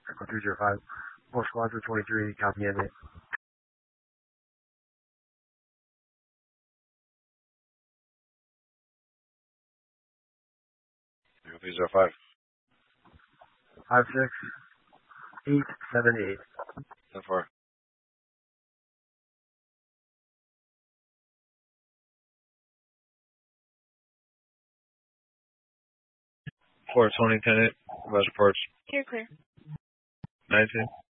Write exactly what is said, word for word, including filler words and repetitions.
Echo three zero five. Four squad for twenty-three, copy in it. Echo three zero five. Five six eight seven eight. ten four. four twenty, ten eight. West reports. You're clear. nineteen.